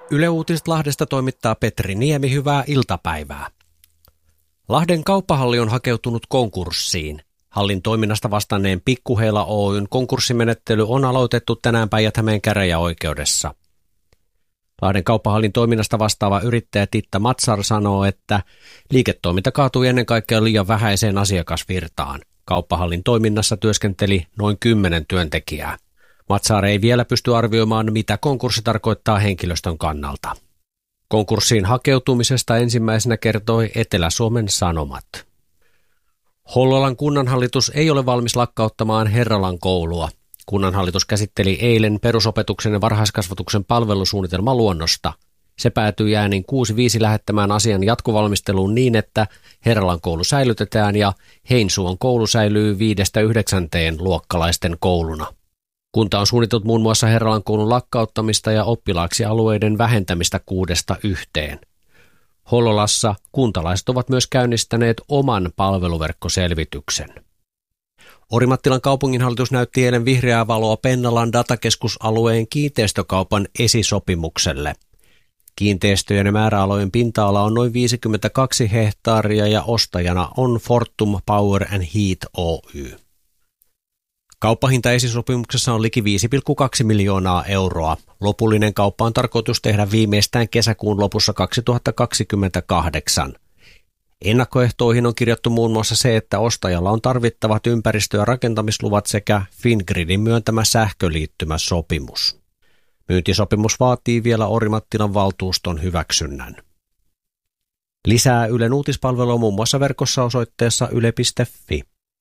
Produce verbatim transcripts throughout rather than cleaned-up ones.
Yle Uutiset Lahdesta toimittaa Petri Niemi, hyvää iltapäivää. Lahden kauppahalli on hakeutunut konkurssiin. Hallin toiminnasta vastanneen Pikkuheila Oyn konkurssimenettely on aloitettu tänään Päijät-Hämeen käräjäoikeudessa. Lahden kauppahallin toiminnasta vastaava yrittäjä Titta Matsar sanoo, että liiketoiminta kaatui ennen kaikkea liian vähäiseen asiakasvirtaan. Kauppahallin toiminnassa työskenteli noin kymmenen työntekijää. Matsar ei vielä pysty arvioimaan, mitä konkurssi tarkoittaa henkilöstön kannalta. Konkurssiin hakeutumisesta ensimmäisenä kertoi Etelä-Suomen Sanomat. Hollolan kunnanhallitus ei ole valmis lakkauttamaan Herralan koulua. Kunnanhallitus käsitteli eilen perusopetuksen ja varhaiskasvatuksen palvelusuunnitelmaluonnosta. Se päätyi äänin kuusi viisi lähettämään asian jatkovalmisteluun niin, että Herralan koulu säilytetään ja Heinsuon koulu säilyy viidestä yhdeksänteen luokkalaisten kouluna. Kunta on suunnitellut muun muassa Herralan koulun lakkauttamista ja oppilaaksi alueiden vähentämistä kuudesta yhteen. Hollolassa kuntalaiset ovat myös käynnistäneet oman palveluverkkoselvityksen. Orimattilan kaupunginhallitus näytti eilen vihreää valoa Pennalan datakeskusalueen kiinteistökaupan esisopimukselle. Kiinteistöjen ja määräalojen pinta-ala on noin viisikymmentäkaksi hehtaaria ja ostajana on Fortum Power and Heat Oy. Kauppahinta esisopimuksessa on liki viisi pilkku kaksi miljoonaa euroa. Lopullinen kauppa on tarkoitus tehdä viimeistään kesäkuun lopussa kaksituhattakaksikymmentäkahdeksan. Ennakkoehtoihin on kirjattu muun muassa se, että ostajalla on tarvittavat ympäristö- ja rakentamisluvat sekä Fingridin myöntämä sähköliittymäsopimus. Myyntisopimus vaatii vielä Orimattilan valtuuston hyväksynnän. Lisää Ylen uutispalvelua muun muassa verkossa osoitteessa yle piste fi.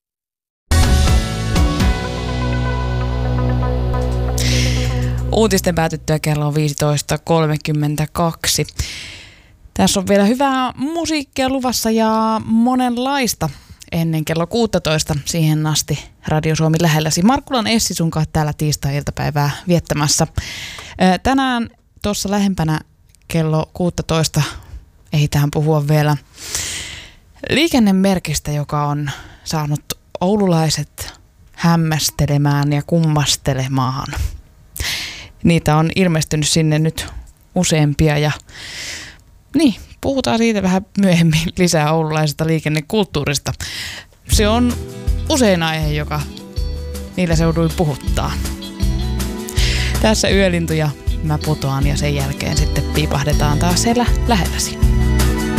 Uutisten päätyttyä kello on viisitoista kolmekymmentäkaksi. Tässä on vielä hyvää musiikkia luvassa ja monenlaista ennen kello kuusitoista siihen asti Radio Suomi lähelläsi. Markkulan Essi sunkaan täällä tiistai-iltapäivää viettämässä. Tänään tuossa lähempänä kello kuusitoista ehditään puhua vielä liikennemerkistä, joka on saanut oululaiset hämmästelemään ja kummastelemaan. Niitä on ilmestynyt sinne nyt useampia ja niin, puhutaan siitä vähän myöhemmin lisää oululaisesta liikennekulttuurista. Se on usein aihe, joka niillä seuduin puhuttaa. Tässä Yölintu ja mä putoan ja sen jälkeen sitten piipahdetaan taas siellä lähelläsi.